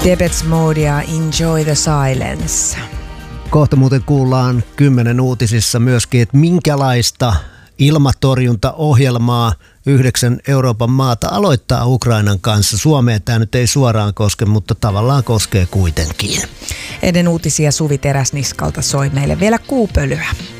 Depeche Mode ja Enjoy the Silence. Kohta muuten kuullaan 10 uutisissa myöskin, että minkälaista ilmatorjuntaohjelmaa 9 Euroopan maata aloittaa Ukrainan kanssa. Suomeen tämä nyt ei suoraan koske, mutta tavallaan koskee kuitenkin. Ennen uutisia Suvi Teräsniskalta soi meille vielä kuupölyä.